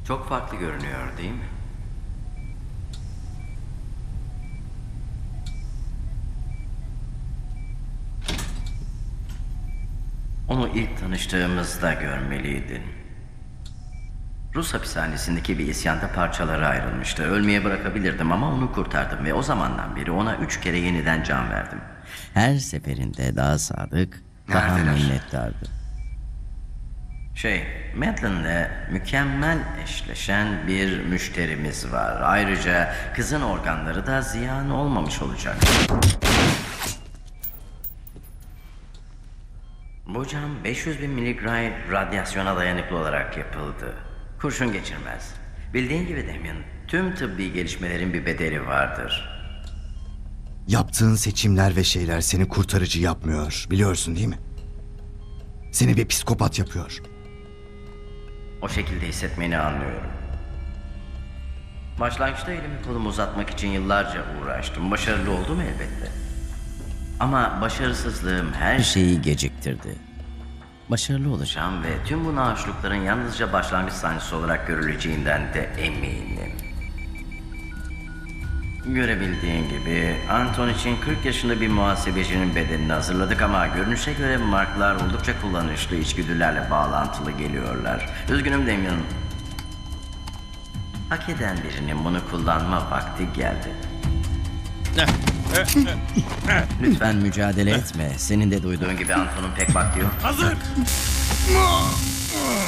Çok farklı görünüyor değil mi? Onu ilk tanıştığımızda görmeliydin. Rus hapishanesindeki bir isyanda parçaları ayrılmıştı. Ölmeye bırakabilirdim ama onu kurtardım ve o zamandan beri ona 3 kere yeniden can verdim. Her seferinde daha sadık, daha Neredeler? minnettardı. Madeline'le mükemmel eşleşen bir müşterimiz var. Ayrıca kızın organları da ziyan olmamış olacak. Bu cam 500.000 miligram radyasyona dayanıklı olarak yapıldı. Kurşun geçirmez. Bildiğin gibi Damien, tüm tıbbi gelişmelerin bir bedeli vardır. Yaptığın seçimler ve şeyler seni kurtarıcı yapmıyor. Biliyorsun değil mi? Seni bir psikopat yapıyor. O şekilde hissetmeni anlıyorum. Başlangıçta elimi kolumu uzatmak için yıllarca uğraştım. Başarılı oldum elbette. Ama başarısızlığım her şeyi geciktirdi. Başarılı olacağım ve tüm bu nahoşlukların yalnızca başlangıç sancısı olarak görüleceğinden de eminim. Görebildiğin gibi Anton için 40 yaşında bir muhasebecinin bedenini hazırladık ama görünüşe göre marklar oldukça kullanışlı içgüdülerle bağlantılı geliyorlar. Üzgünüm Damien. Hak eden birinin bunu kullanma vakti geldi. Lütfen mücadele etme. Senin de duyduğun gibi Anton'un pek vakti yok. Hazır.